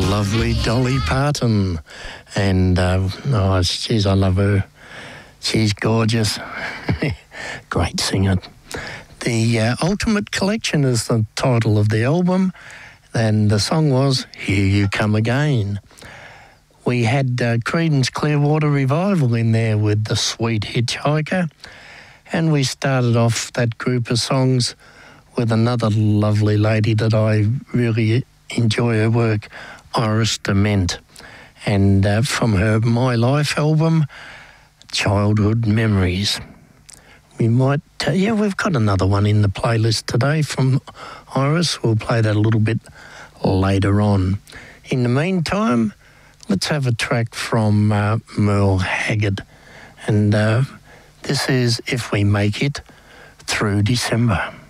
lovely Dolly Parton. And, geez, I love her. She's gorgeous. Great singer. The Ultimate Collection is the title of the album, and the song was Here You Come Again. We had Creedence Clearwater Revival in there with The Sweet Hitchhiker, and we started off that group of songs with another lovely lady that I really enjoy her work, Iris DeMent, and from her My Life album, Childhood Memories. We might, we've got another one in the playlist today from Iris. We'll play that a little bit later on. In the meantime, let's have a track from Merle Haggard, and this is If We Make It Through December.